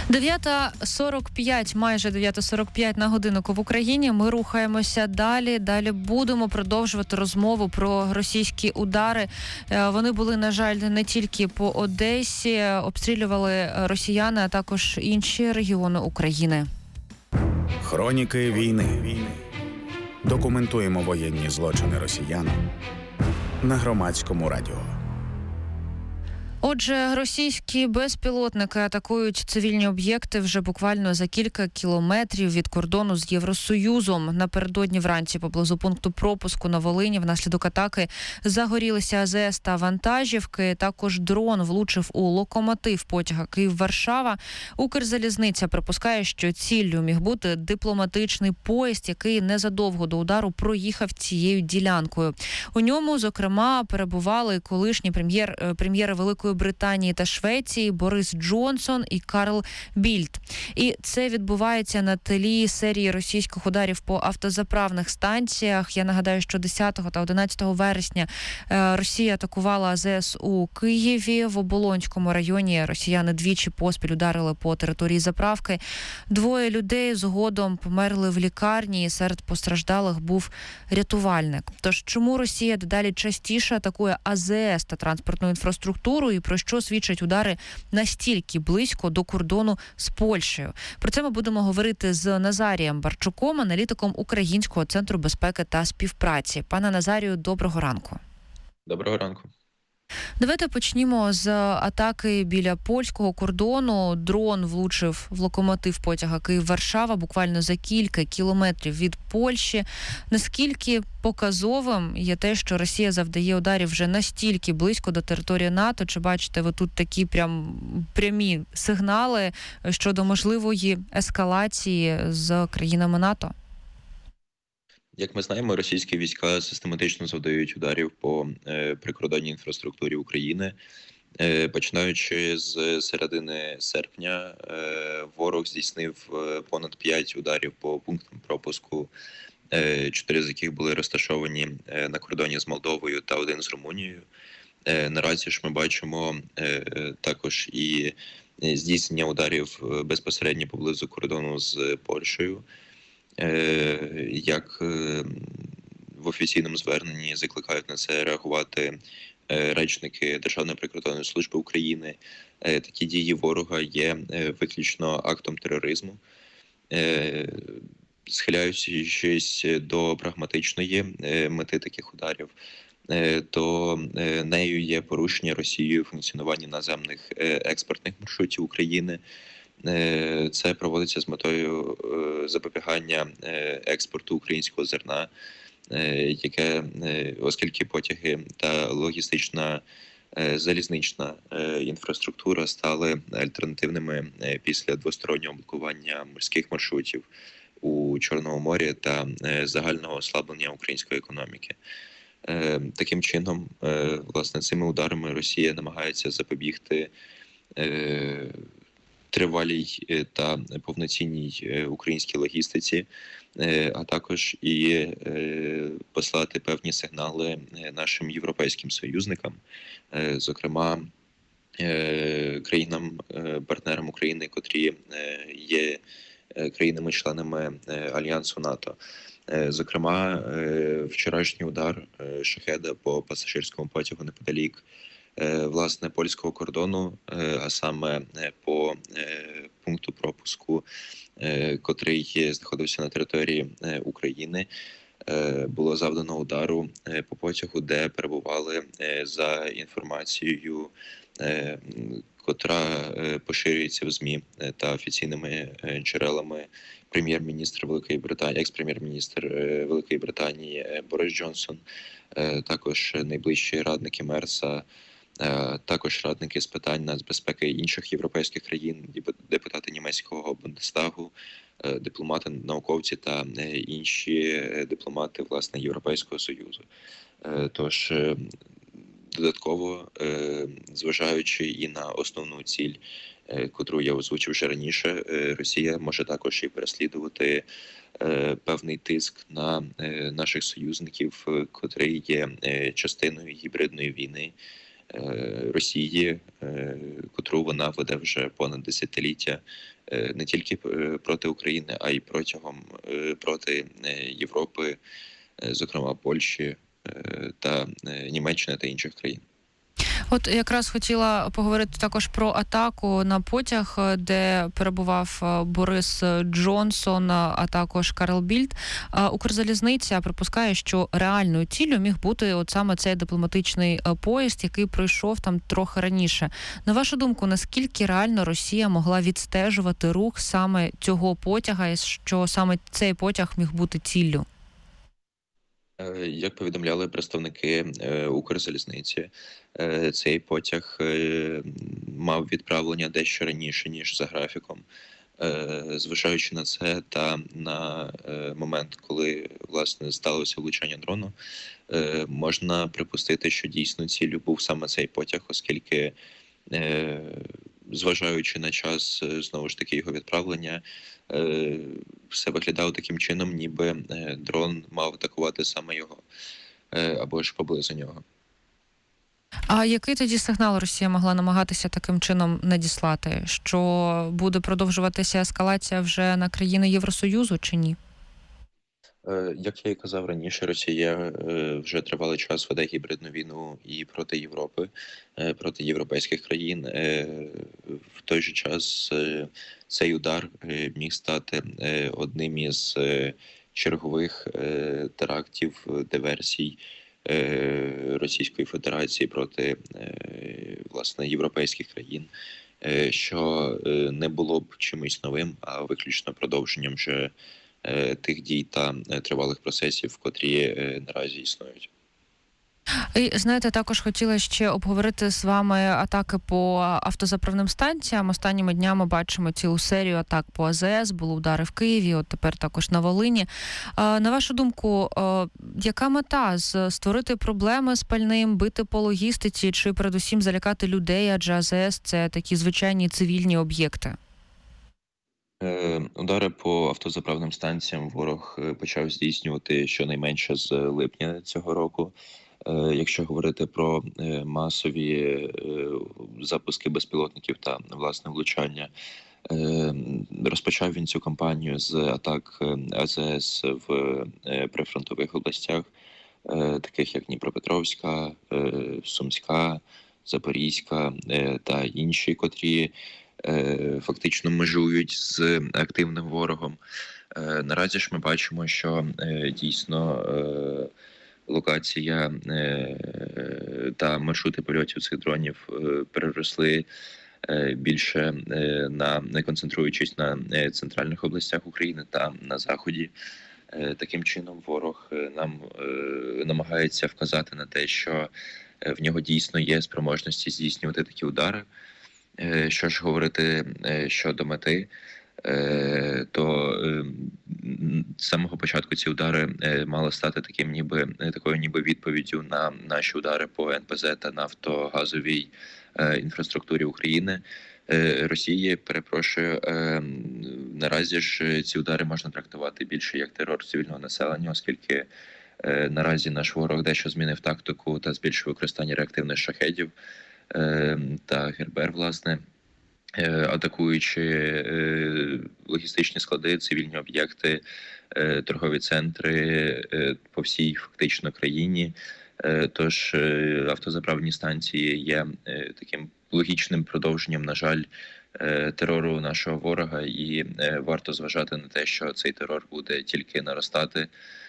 9:45, майже 9:45 на годиннику в Україні. Ми рухаємося далі. Далі будемо продовжувати розмову про російські удари. Вони були, на жаль, не тільки по Одесі. Обстрілювали росіяни, а також інші регіони України. Хроніки війни. Документуємо воєнні злочини росіян на Громадському радіо. Отже, російські безпілотники атакують цивільні об'єкти вже буквально за кілька кілометрів від кордону з Євросоюзом. Напередодні вранці поблизу пункту пропуску на Волині внаслідок атаки загорілися АЗС та вантажівки. Також дрон влучив у локомотив потяга Київ-Варшава. Укрзалізниця припускає, що ціллю міг бути дипломатичний поїзд, який незадовго до удару проїхав цією ділянкою. У ньому, зокрема, перебували колишні прем'єри Великої Британії та Швеції Борис Джонсон і Карл Більд. І це відбувається на тлі серії російських ударів по автозаправних станціях. Я нагадаю, що 10 та 11 вересня Росія атакувала АЗС у Києві. В Оболонському районі росіяни двічі поспіль ударили по території заправки. 2 людей згодом померли в лікарні, і серед постраждалих був рятувальник. Тож чому Росія дедалі частіше атакує АЗС та транспортну інфраструктуру, і про що свідчать удари настільки близько до кордону з Польщею? Про це ми будемо говорити з Назарієм Барчуком, аналітиком Українського центру безпеки та співпраці. Пане Назарію, доброго ранку. Доброго ранку. Давайте почнімо з атаки біля польського кордону. Дрон влучив в локомотив потяга Київ-Варшава буквально за кілька кілометрів від Польщі. Наскільки показовим є те, що Росія завдає ударів вже настільки близько до території НАТО? Чи бачите ви тут такі прямі сигнали щодо можливої ескалації з країнами НАТО? Як ми знаємо, російські війська систематично завдають ударів по прикордонній інфраструктурі України. Починаючи з середини серпня, ворог здійснив понад 5 ударів по пунктам пропуску, 4 з яких були розташовані на кордоні з Молдовою та 1 з Румунією. Наразі ж ми бачимо також і здійснення ударів безпосередньо поблизу кордону з Польщею. Як в офіційному зверненні закликають на це реагувати речники Державної прикордонної служби України, такі дії ворога є виключно актом тероризму. Схиляючись до прагматичної мети таких ударів, то нею є порушення Росією функціонування наземних експортних маршрутів України. Це проводиться з метою запобігання експорту українського зерна, оскільки потяги та логістична залізнична інфраструктура стали альтернативними після двостороннього блокування морських маршрутів у Чорному морі та загального ослаблення української економіки. Таким чином, власне, цими ударами Росія намагається запобігти тривалій та повноцінній українській логістиці, а також і послати певні сигнали нашим європейським союзникам, зокрема країнам-партнерам України, котрі є країнами-членами Альянсу НАТО. Зокрема, вчорашній удар «Шахеда» по пасажирському потягу неподалік власне польського кордону, а саме по пункту пропуску, котрий знаходився на території України, було завдано удару по потягу, де перебували, за інформацією, котра поширюється в ЗМІ та офіційними джерелами, прем'єр-міністр Великої Британії, екс-прем'єр-міністр Великої Британії Борис Джонсон, також найближчі радники Мерса, також радники з питань нацбезпеки інших європейських країн, депутати німецького Бундестагу, дипломати, науковці та інші дипломати, власне, Європейського Союзу. Тож, додатково, зважаючи і на основну ціль, котру я озвучив вже раніше, Росія може також і переслідувати певний тиск на наших союзників, котрий є частиною гібридної війни, Росії, котру вона веде вже понад десятиліття, не тільки проти України, а й проти Європи, зокрема Польщі та Німеччини та інших країн. От якраз хотіла поговорити також про атаку на потяг, де перебував Борис Джонсон, а також Карл Більд. Укрзалізниця припускає, що реальною ціллю міг бути от саме цей дипломатичний поїзд, який пройшов там трохи раніше. На вашу думку, наскільки реально Росія могла відстежувати рух саме цього потяга, і що саме цей потяг міг бути ціллю? Як повідомляли представники Укрзалізниці, цей потяг мав відправлення дещо раніше, ніж за графіком. Зважаючи на це та на момент, коли, власне, сталося влучання дрону, можна припустити, що дійсно ціллю був саме цей потяг, оскільки, зважаючи на час, знову ж таки, його відправлення, все виглядало таким чином, ніби дрон мав атакувати саме його, або ж поблизу нього. А який тоді сигнал Росія могла намагатися таким чином надіслати? Що буде продовжуватися ескалація вже на країни Євросоюзу чи ні? Як я і казав раніше, Росія вже тривалий час веде гібридну війну і проти Європи, проти європейських країн. В той же час цей удар міг стати одним із чергових терактів, диверсій Російської Федерації проти, власне, європейських країн, що не було б чимось новим, а виключно продовженням вже тих дій та тривалих процесів, котрі наразі існують. І, знаєте, також хотіла ще обговорити з вами атаки по автозаправним станціям. Останніми днями бачимо цілу серію атак по АЗС, були удари в Києві, от тепер також на Волині. На вашу думку, яка мета? Створити проблеми з пальним, бити по логістиці чи передусім залякати людей, адже АЗС – це такі звичайні цивільні об'єкти? Удари по автозаправним станціям ворог почав здійснювати щонайменше з липня цього року. Якщо говорити про масові запуски безпілотників та, власне, влучання, розпочав він цю кампанію з атак АЗС в прифронтових областях, таких як Дніпропетровська, Сумська, Запорізька та інші, котрі фактично межують з активним ворогом. Наразі ж ми бачимо, що дійсно локація та маршрути польотів цих дронів переросли більше не концентруючись на центральних областях України та на заході. Таким чином ворог нам намагається вказати на те, що в нього дійсно є спроможності здійснювати такі удари. Що ж говорити щодо мети, то з самого початку ці удари мали стати такою ніби відповіддю на наші удари по НПЗ та нафтогазовій інфраструктурі України. Росії, наразі ж ці удари можна трактувати більше як терор цивільного населення, оскільки наразі наш ворог дещо змінив тактику та збільшив використання реактивних шахедів та Гербер, власне, атакуючи логістичні склади, цивільні об'єкти, торгові центри по всій фактично країні. Тож автозаправні станції є таким логічним продовженням, на жаль, терору нашого ворога, і варто зважати на те, що цей терор буде тільки наростати,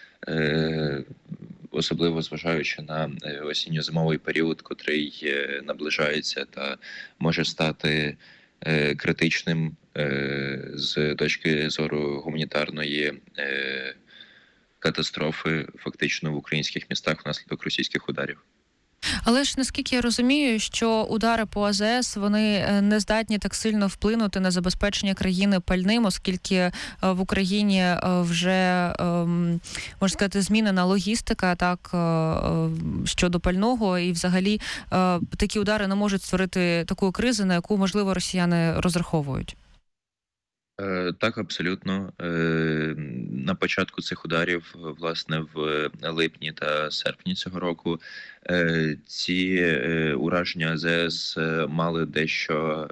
особливо зважаючи на осінньо-зимовий період, котрий наближається та може стати критичним з точки зору гуманітарної катастрофи фактично в українських містах внаслідок російських ударів. Але ж, наскільки я розумію, що удари по АЗС, вони не здатні так сильно вплинути на забезпечення країни пальним, оскільки в Україні вже, можна сказати, змінена логістика так щодо пального, і взагалі такі удари не можуть створити таку кризу, на яку, можливо, росіяни розраховують. Так, абсолютно. На початку цих ударів, власне, в липні та серпні цього року, ці ураження АЗС мали дещо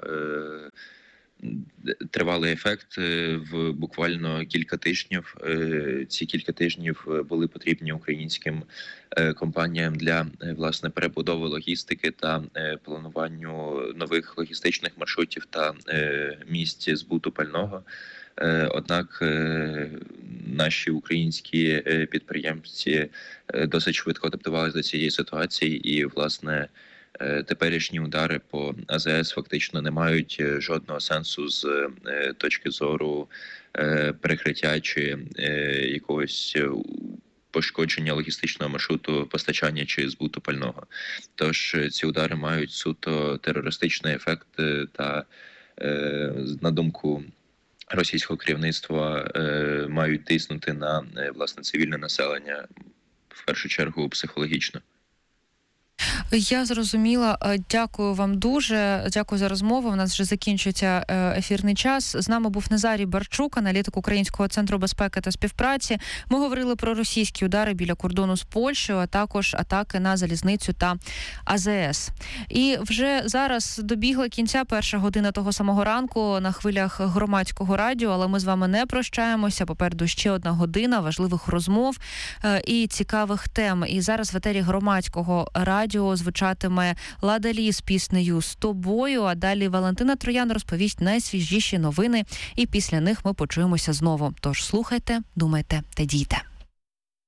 тривалий ефект в буквально кілька тижнів. Ці кілька тижнів були потрібні українським компаніям для власне перебудови логістики та плануванню нових логістичних маршрутів та місць збуту пального. Однак наші українські підприємці досить швидко адаптувалися до цієї ситуації, і власне теперішні удари по АЗС фактично не мають жодного сенсу з точки зору перекриття чи якогось пошкодження логістичного маршруту постачання чи збуту пального. Тож ці удари мають суто терористичний ефект та, на думку російського керівництва, мають тиснути на власне цивільне населення, в першу чергу психологічно. Я зрозуміла. Дякую вам дуже. Дякую за розмову. У нас вже закінчується ефірний час. З нами був Назарій Барчук, аналітик Українського центру безпеки та співпраці. Ми говорили про російські удари біля кордону з Польщею, а також атаки на залізницю та АЗС. І вже зараз добігла кінця перша година того самого ранку на хвилях Громадського радіо, але ми з вами не прощаємося. Попереду ще одна година важливих розмов і цікавих тем. І зараз в етері Громадського радіо звучатиме Лада Лі з піснею «З тобою», а далі Валентина Троян розповість найсвіжіші новини, і після них ми почуємося знову. Тож слухайте, думайте та дійте.